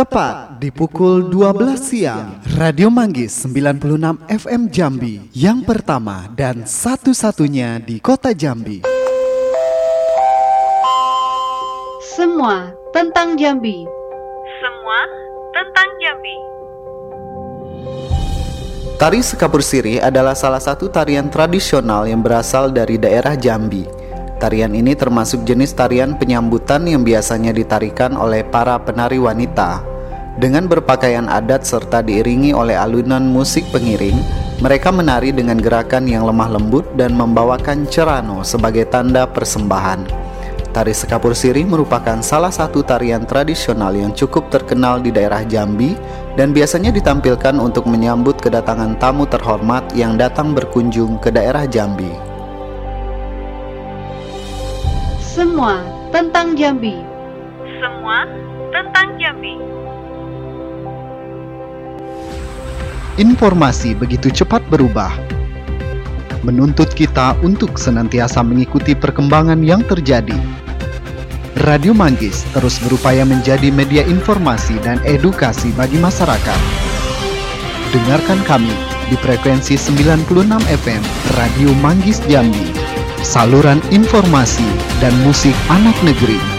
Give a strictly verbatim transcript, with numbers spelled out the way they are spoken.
Tepat di pukul dua belas siang, Radio Manggis sembilan puluh enam F M Jambi, yang pertama dan satu-satunya di kota Jambi. Semua tentang Jambi. Semua tentang Jambi. Tari Sekapur Sirih adalah salah satu tarian tradisional yang berasal dari daerah Jambi. Tarian ini termasuk jenis tarian penyambutan yang biasanya ditarikan oleh para penari wanita. Dengan berpakaian adat serta diiringi oleh alunan musik pengiring, mereka menari dengan gerakan yang lemah lembut dan membawakan cerano sebagai tanda persembahan. Tari Sekapur Sirih merupakan salah satu tarian tradisional yang cukup terkenal di daerah Jambi dan biasanya ditampilkan untuk menyambut kedatangan tamu terhormat yang datang berkunjung ke daerah Jambi. Semua tentang Jambi. Semua tentang Jambi. Informasi begitu cepat berubah, menuntut kita untuk senantiasa mengikuti perkembangan yang terjadi. Radio Manggis terus berupaya menjadi media informasi dan edukasi bagi masyarakat. Dengarkan kami di frekuensi sembilan puluh enam F M Radio Manggis Jambi, saluran informasi dan musik anak negeri.